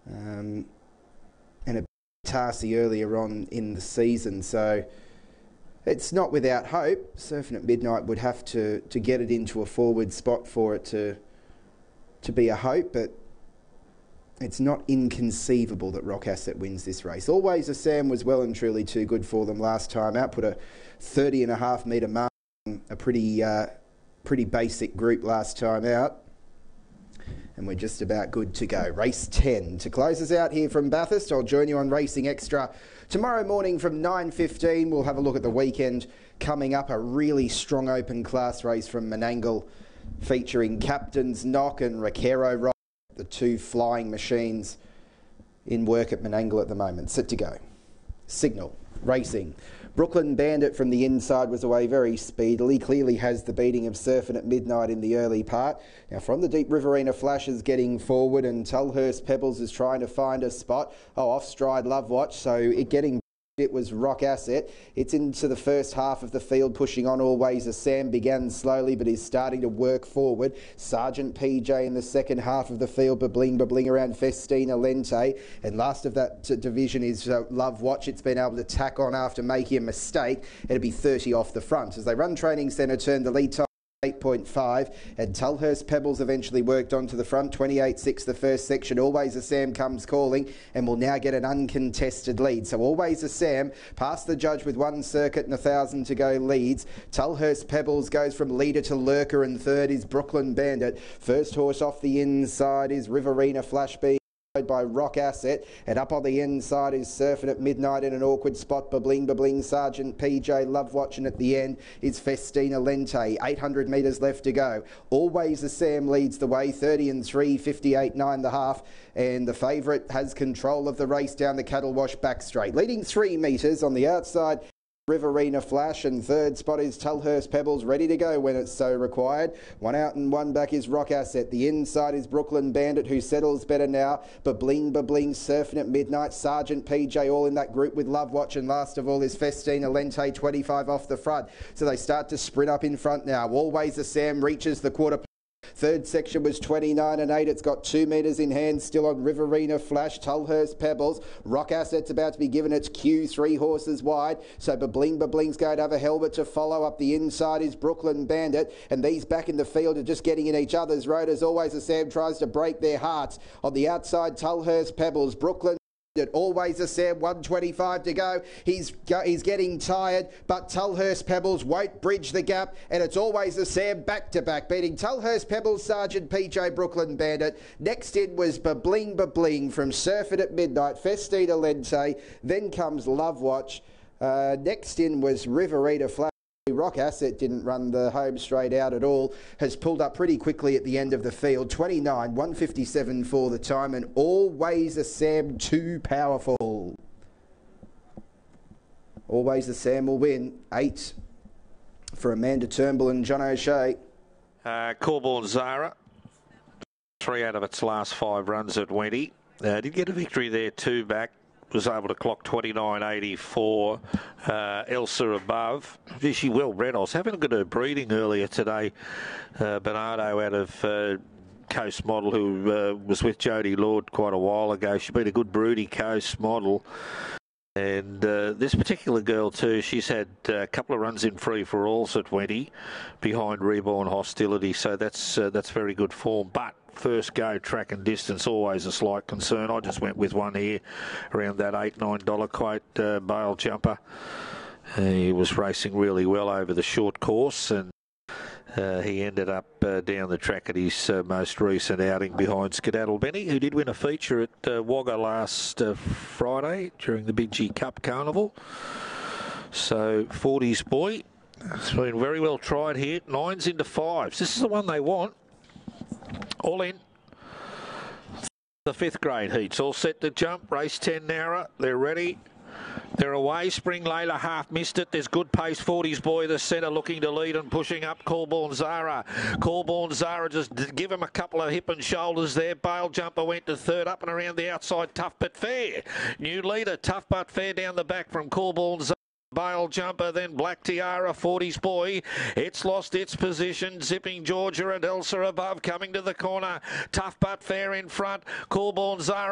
and a Tarsi earlier on in the season. So it's not without hope. Surfing at Midnight would have to get it into a forward spot for it to be a hope, but it's not inconceivable that Rock Asset wins this race. Always a Sam was well and truly too good for them last time out. Put a 30.5 metre mark on a pretty basic group last time out. And we're just about good to go. Race 10 to close us out here from Bathurst. I'll join you on Racing Extra tomorrow morning from 9:15. We'll have a look at the weekend coming up. A really strong open class race from Menangle featuring Captain's Knock and Raquero Rock, the two flying machines in work at Menangle at the moment. Set to go. Signal. Racing. Brooklyn Bandit from the inside was away very speedily. Clearly has the beating of Surfing at Midnight in the early part. Now from the deep Riverina Flash is getting forward and Tulhurst Pebbles is trying to find a spot. Off stride Love Watch, so it was Rock Asset. It's into the first half of the field, pushing on Always a Sam. Began slowly, but is starting to work forward. Sergeant PJ in the second half of the field, Babling around Festina Lente. And last of that division is Love Watch. It's been able to tack on after making a mistake. It'll be 30 off the front. As they run training centre turn, the lead time 8.5, and Tulhurst Pebbles eventually worked onto the front. 28.6 the first section. Always a Sam comes calling and will now get an uncontested lead. So Always a Sam past the judge with one circuit and 1,000 to go leads. Tulhurst Pebbles goes from leader to lurker, and third is Brooklyn Bandit. First horse off the inside is Riverina Flash B by Rock Asset, and up on the inside is Surfing at Midnight in an awkward spot. Babling, Sergeant PJ, Love Watching at the end is Festina Lente. 800 metres left to go. Always a Sam leads the way, 30 and 3, 58, 9 the half, and the favourite has control of the race down the Cattle Wash back straight. Leading 3 metres on the outside, Riverina Flash, and third spot is Tulhurst Pebbles, ready to go when it's so required. One out and one back is Rock Asset. The inside is Brooklyn Bandit, who settles better now. Babling, Surfing at Midnight, Sergeant PJ, all in that group with Love Watch, and last of all is Festina Lente, 25 off the front. So they start to sprint up in front now. Always a Sam reaches the quarter. Third section was 29 and 8. It's got 2 metres in hand still on Riverina Flash. Tulhurst Pebbles. Rock Asset's about to be given its cue, 3 horses wide. So Babling's going to have a helmet to follow. Up the inside is Brooklyn Bandit. And these back in the field are just getting in each other's road. As Always a Sam tries to break their hearts. On the outside, Tulhurst Pebbles. Brooklyn Always a Sam, 125 to go. He's getting tired, but Tulhurst Pebbles won't bridge the gap, and it's Always a Sam back to back, beating Tulhurst Pebbles, Sergeant PJ, Brooklyn Bandit. Next in was Babling from Surfing at Midnight, Festina Lente. Then comes Love Watch. Next in was Riverina Flash. Rock Asset didn't run the home straight out at all, has pulled up pretty quickly at the end of the field. 29, 157 for the time, and Always a Sam too powerful. Always a Sam will win. 8 for Amanda Turnbull and John O'Shea. Corborn Zara, 3 out of its last 5 runs at Wenty. Did get a victory there, 2 back. Was able to clock 29.84. Elsa above. She well bred. I was having a look at her breeding earlier today. Bernardo out of Coast Model, who was with Jodie Lord quite a while ago. She's been a good broody Coast Model. And this particular girl too, she's had a couple of runs in free for alls at Wenty behind Reborn Hostility, so that's very good form. But first go track and distance, always a slight concern. I just went with one here around that $8-9 quote. Bale Jumper. He was racing really well over the short course, and he ended up down the track at his most recent outing behind Skedaddle Benny, who did win a feature at Wagga last Friday during the Big G Cup Carnival. So 40s boy, it's been very well tried here. 9s into 5s. This is the one they want. All in. The 5th grade heats all set to jump. Race 10 Nara. They're ready. They're away. Spring Layla half missed it. There's good pace. 40s boy, the centre, looking to lead and pushing up. Corborn Zara. Corborn Zara, just give him a couple of hip and shoulders there. Bale Jumper went to 3rd, up and around the outside. Tough but fair. New leader, Tough but fair down the back from Corborn Zara. Bale Jumper, then Black Tiara, 40s boy. It's lost its position. Zipping Georgia and Elsa above, coming to the corner. Tough but fair in front. Corborn Zara.